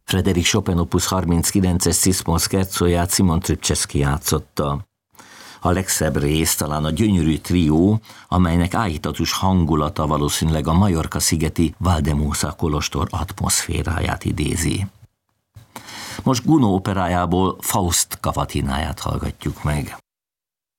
Frédéric Chopin opus 39-es Szismó szkercóját Szimon Trübczewski játszotta. A legszebb rész talán a gyönyörű trió, amelynek áhítatos hangulata valószínűleg a Majorka szigeti Valdemosa kolostor atmoszféráját idézi. Most Gounod operájából Faust kavatináját hallgatjuk meg.